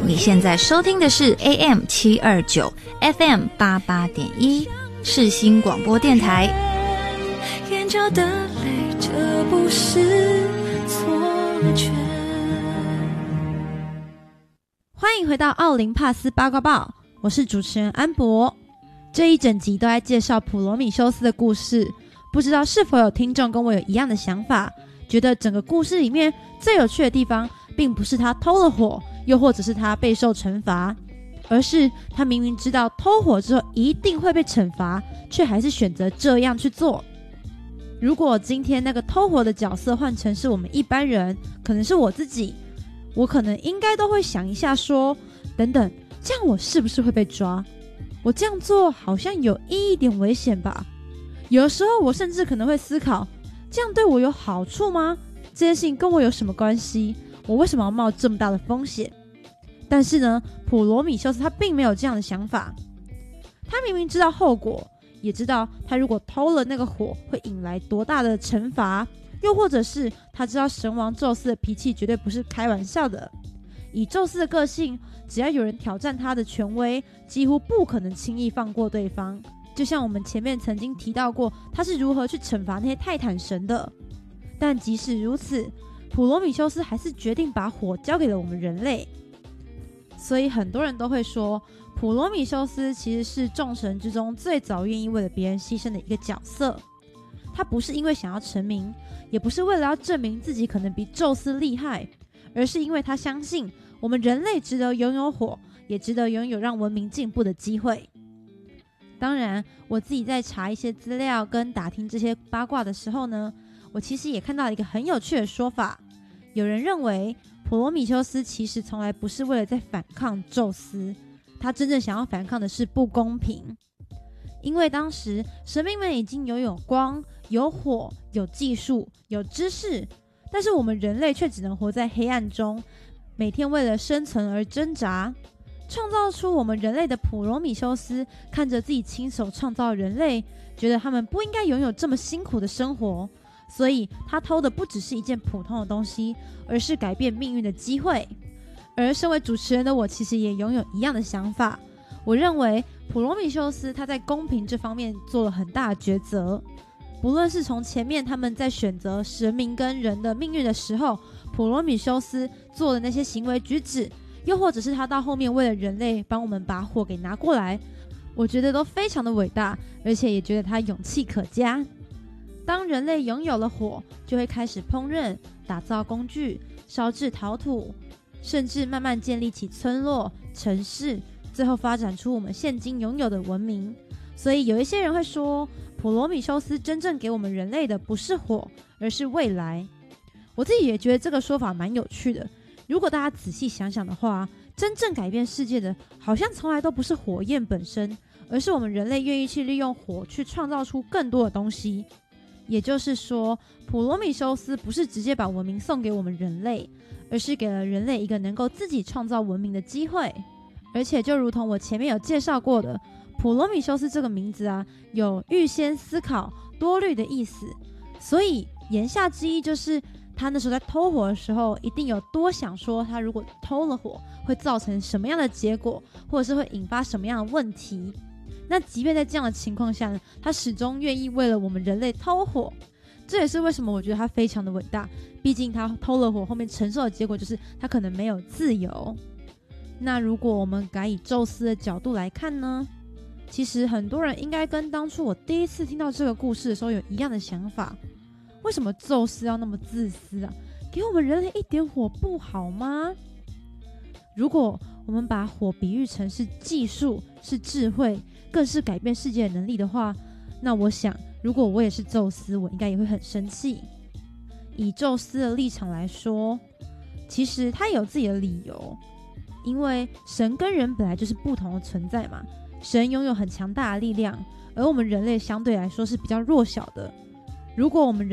你现在收听的是 AM729 FM88.1 世新广播电台。 眼角的泪，这不是错觉。 欢迎回到奥林帕斯八卦报，我是主持人安博。这一整集都在介绍普罗米修斯的故事，不知道是否有听众跟我有一样的想法，觉得整个故事里面最有趣的地方并不是他偷了火，又或者是他备受惩罚，而是他明明知道偷火之后一定会被惩罚，却还是选择这样去做。如果今天那个偷火的角色换成是我们一般人，可能是我自己，我可能应该都会想一下说，等等，这样我是不是会被抓？我这样做好像有一点危险吧。有的时候我甚至可能会思考，这样对我有好处吗？这件事情跟我有什么关系？我为什么要冒这么大的风险？但是呢，普罗米修斯他并没有这样的想法。他明明知道后果，也知道他如果偷了那个火会引来多大的惩罚，又或者是他知道神王宙斯的脾气绝对不是开玩笑的。以宙斯的个性，只要有人挑战他的权威，几乎不可能轻易放过对方。就像我们前面曾经提到过，他是如何去惩罚那些泰坦神的。但即使如此，普罗米修斯还是决定把火交给了我们人类。所以很多人都会说，普罗米修斯其实是众神之中最早愿意为了别人牺牲的一个角色。他不是因为想要成名，也不是为了要证明自己可能比宙斯厉害，而是因为他相信我们人类值得拥有火，也值得拥有让文明进步的机会。当然，我自己在查一些资料跟打听这些八卦的时候呢，我其实也看到一个很有趣的说法。有人认为普罗米修斯其实从来不是为了在反抗宙斯，他真正想要反抗的是不公平。因为当时神明们已经拥有光、有火、有技术、有知识，但是我们人类却只能活在黑暗中，每天为了生存而挣扎。创造出我们人类的普罗米修斯看着自己亲手创造人类，觉得他们不应该拥有这么辛苦的生活，所以他偷的不只是一件普通的东西，而是改变命运的机会。而身为主持人的我，其实也拥有一样的想法。我认为普罗米修斯他在公平这方面做了很大的抉择。不论是从前面他们在选择神明跟人的命运的时候，普罗米修斯做的那些行为举止，又或者是他到后面为了人类帮我们把火给拿过来，我觉得都非常的伟大，而且也觉得他勇气可嘉。当人类拥有了火，就会开始烹饪、打造工具、烧制陶土，甚至慢慢建立起村落、城市，最后发展出我们现今拥有的文明。所以有一些人会说，普罗米修斯真正给我们人类的不是火，而是未来。我自己也觉得这个说法蛮有趣的。如果大家仔细想想的话，真正改变世界的好像从来都不是火焰本身，而是我们人类愿意去利用火去创造出更多的东西。也就是说，普罗米修斯不是直接把文明送给我们人类，而是给了人类一个能够自己创造文明的机会。而且就如同我前面有介绍过的，普罗米修斯这个名字啊，有预先思考、多虑的意思。所以言下之意就是他那时候在偷火的时候，一定有多想说他如果偷了火会造成什么样的结果，或者是会引发什么样的问题。那即便在这样的情况下呢，他始终愿意为了我们人类偷火。这也是为什么我觉得他非常的伟大，毕竟他偷了火后面承受的结果就是他可能没有自由。那如果我们改以宙斯的角度来看呢，其实很多人应该跟当初我第一次听到这个故事的时候有一样的想法。为什么宙斯要那么自私啊？给我们人类一点火不好吗？如果我们把火比喻成是技术、是智慧，更是改变世界的能力的话，那我想如果我也是宙斯，我应该也会很生气。以宙斯的立场来说，其实他有自己的理由，因为神跟人本来就是不同的存在嘛，神拥有很强大的力量，而我们人类相对来说是比较弱小的。如果我们